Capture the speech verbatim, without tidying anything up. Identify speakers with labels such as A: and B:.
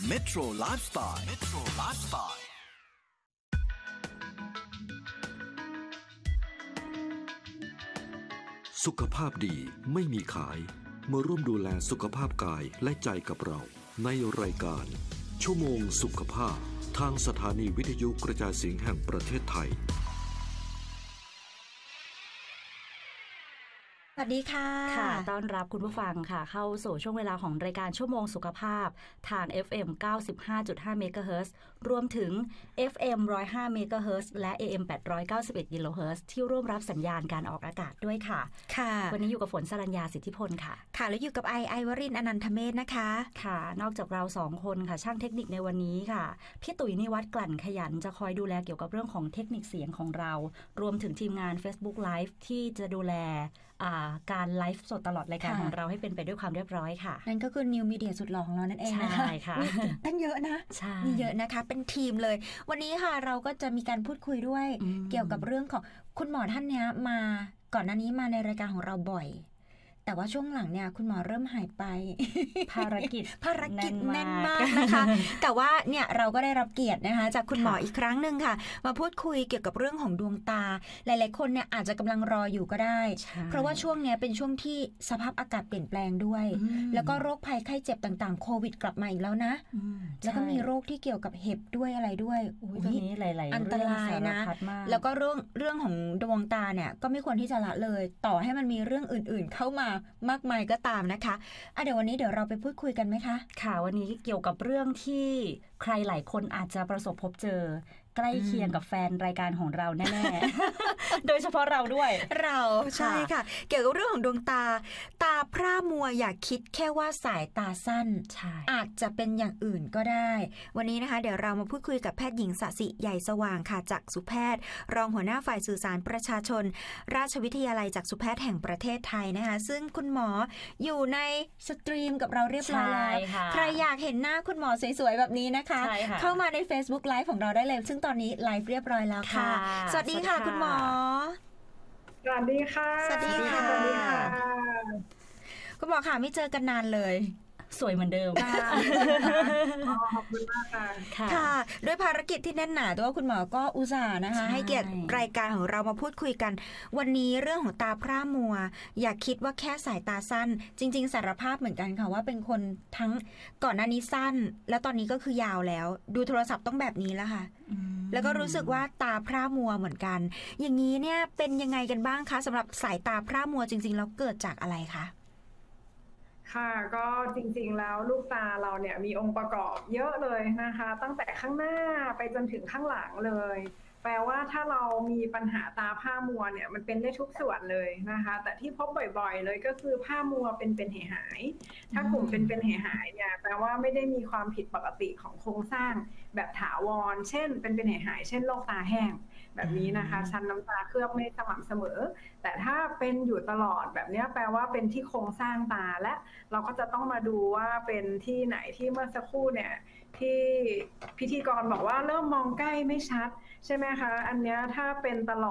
A: Metro Lifestyle Metro Lifestyle
B: สุขภาพดีไม่มีขายมาร่วมดูแลสุขภาพกายและใจกับเราในรายการชั่วโมงสุขภาพทางสถานีวิทยุกระจายเสียงแห่งประเทศไทย
C: สวัสดีค่ะ
D: ค่ะต้อนรับคุณผู้ฟังค่ะเข้าสู่ช่วงเวลาของรายการชั่วโมงสุขภาพทาง เอฟ เอ็ม เก้าสิบห้าจุดห้า เมกะเฮิรตซ์ รวมถึง เอฟ เอ็ม หนึ่งร้อยห้า เมกะเฮิรตซ์ และ เอ เอ็ม แปดร้อยเก้าสิบเอ็ด กิโลเฮิรตซ์ ที่ร่วมรับสัญญาณการออกอากาศด้วยค่ะ
C: ค่ะ
D: วันนี้อยู่กับฝนสรัญญาสิทธิพลค่ะ
C: ค่ะแล้วอยู่กับไอไอวรินทร์อนันทเมธนะคะ
D: ค่ะนอกจากเราสองคนค่ะช่างเทคนิคในวันนี้ค่ะพี่ตุ๋ยนิวัฒน์กลั่นขยันจะคอยดูแลเกี่ยวกับเรื่องของเทคนิคเสียงของเรารวมถึงทีมงาน Facebook Live ที่จะดูแลการไลฟ์สดตลอดรายการของเราให้เป็นไปด้วยความเรียบร้อยค่ะ
C: นั่นก็คือนิวมีเดียสุดหล่อของเรานั่นเองนะคะ
D: ใช่ค่ะ
C: ตั้งเยอะนะมีเยอะนะคะเป็นทีมเลยวันนี้ค่ะเราก็จะมีการพูดคุยด้วยเกี่ยวกับเรื่องของคุณหมอท่านนี้มาก่อนหน้านี้มาในรายการของเราบ่อยแต่ว่าช่วงหลังเนี่ยคุณหมอเริ่มหายไป
D: ภารกิจ
C: ภารกิจแน่นมากนะคะแต่ว่าเนี่ยเราก็ได้รับเกียรตินะคะจากคุณหมออีกครั้งนึงค่ะมาพูดคุยเกี่ยวกับเรื่องของดวงตาหลายๆคนเนี่ยอาจจะกำลังรออยู่ก็ได้เพราะว่าช่วงนี้เป็นช่วงที่สภาพอากาศเปลี่ยนแปลงด้วยแล้วก็โรคภัยไข้เจ็บต่างๆโควิดกลับมาอีกแล้วนะแล้วก็มีโรคที่เกี่ยวกับเห็บด้วยอะไรด้วย
D: ตรงนี้หลายๆ
C: อันตรายนะแล้วก็เรื่องเรื่องของดวงตาเนี่ยก็ไม่ควรที่จะละเลยต่อให้มันมีเรื่องอื่นๆเข้ามามากมายก็ตามนะคะอ่ะเดี๋ยววันนี้เดี๋ยวเราไปพูดคุยกันไหมคะ
D: ค่ะวันนี้เกี่ยวกับเรื่องที่ใครหลายคนอาจจะประสบพบเจอใกล้เคียงกับแฟนรายการของเราแน่ๆ โดยเฉพาะเราด้วย
C: เราใช่ค่ะเกี่ยวกับเรื่องของดวงตาตาพร่ามัวอย่าคิดแค่ว่าสายตาสั้นอาจจะเป็นอย่างอื่นก็ได้วันนี้นะคะเดี๋ยวเรามาพูดคุยกับแพทย์หญิงสศิใหญ่สว่างค่ะจักษุแพทย์รองหัวหน้าฝ่ายสื่อสารประชาชนราชวิทยาลัยจักษุแพทย์แห่งประเทศไทยนะคะซึ่งคุณหมออยู่ในสตรีมกับเราเรียบร้อยแล้วใครอยากเห็นหน้าคุณหมอสวยๆแบบนี้นะคะเข้ามาใน Facebook Live ของเราได้เลยซึ่งตอนนี้ไลฟ์เรียบร้อยแล้วค่ะสวัสดีค่ะคุณหมอ
E: สวัสดีค่ะ
C: สวัสดีค่ะคุณหมอค่ะไม่เจอกันนานเลย
D: สวยเหมือนเดิม
E: ขอบคุณมากค่ะ
C: ค่ะด้วยภารกิจที่แน่นหนาตัวคุณหมอก็อุตส่าห์นะคะให้เกียรติรายการของเรามาพูดคุยกันวันนี้เรื่องของตาพร่ามัวอย่าคิดว่าแค่สายตาสั้นจริงๆสารภาพเหมือนกันค่ะว่าเป็นคนทั้งก่อนหน้านี้สั้นแล้วตอนนี้ก็คือยาวแล้วดูโทรศัพท์ต้องแบบนี้แล้วค่ะแล้วก็รู้สึกว่าตาพร่ามัวเหมือนกันอย่างนี้เนี่ยเป็นยังไงกันบ้างคะสำหรับสายตาพร่ามัวจริงๆแล้วเกิดจากอะไรคะ
E: ค่ะก็จริงๆแล้วลูกตาเราเนี่ยมีองค์ประกอบเยอะเลยนะคะตั้งแต่ข้างหน้าไปจนถึงข้างหลังเลยแปลว่าถ้าเรามีปัญหาตาผ้ามัวเนี่ยมันเป็นได้ทุกส่วนเลยนะคะแต่ที่พบบ่อยๆเลยก็คือผ้ามัวเป็นเป็นเหหายถ้ากลุ่มเป็นเป็นเหหายเนี่ยแปลว่าไม่ได้มีความผิดปกติของโครงสร้างแบบถาวรเช่นเป็นเป็นเหหายเช่นโรคตาแห้งแบบนี้นะคะชั้นน้ำตาเคลือบไม่สม่ำเสมอแต่ถ้าเป็นอยู่ตลอดแบบนี้แปลว่าเป็นที่โครงสร้างตาและเราก็จะต้องมาดูว่าเป็นที่ไหนที่เมื่อสักครู่เนี่ยที่พิธีกรบอกว่าเริ่มมองใกล้ไม่ชัดใช่ไหมคะอันนี้ถ้าเป็นตล